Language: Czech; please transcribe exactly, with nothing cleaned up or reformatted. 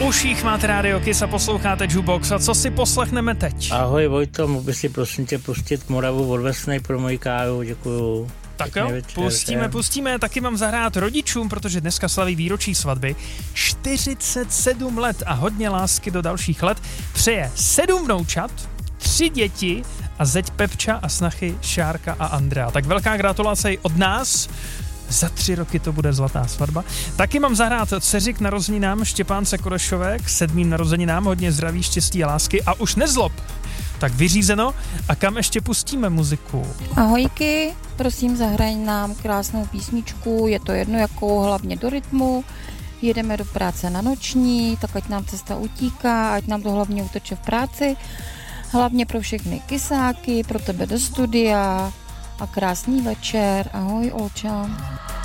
uších máte rádio Kiss a posloucháte Jukebox. A co si poslechneme teď? Ahoj Vojto, mohl by si prosím tě pustit Moravu od Vesnej pro moji kávu, děkuju. Tak jo, pustíme, pustíme, taky mám zahrát rodičům, protože dneska slaví výročí svatby. čtyřicet sedm let a hodně lásky do dalších let. Přeje sedm vnoučat, tři děti a zeď Pepča a snachy Šárka a Andrea. Tak velká gratulace od nás. Za tři roky to bude zlatá svatba. Taky mám zahrát dceři k narozeninám Štěpánce Korešové, k sedmým narozeninám, hodně zdraví, štěstí a lásky a už nezlob. Tak vyřízeno. A kam ještě pustíme muziku? Ahojky, prosím zahraj nám krásnou písničku, je to jedno jakou, hlavně do rytmu. Jedeme do práce na noční, tak ať nám cesta utíká, ať nám to hlavně uteče v práci. Hlavně pro všechny kysáky, pro tebe do studia a krásný večer. Ahoj Olča.